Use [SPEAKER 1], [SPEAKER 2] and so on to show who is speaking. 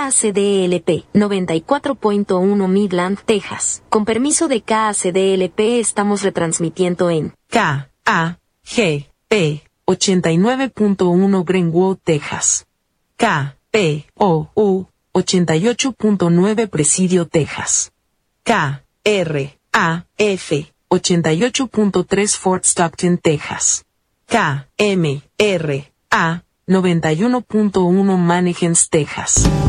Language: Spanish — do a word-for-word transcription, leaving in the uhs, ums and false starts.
[SPEAKER 1] K A C D L P noventa y cuatro punto uno Midland, Texas. Con permiso de K A C D L P estamos retransmitiendo en
[SPEAKER 2] K A G P ochenta y nueve punto uno Greenwood, Texas. K P O U ochenta y ocho punto nueve Presidio, Texas. K R A F ochenta y ocho punto tres Fort Stockton, Texas. K M R A noventa y uno punto uno Mannington, Texas.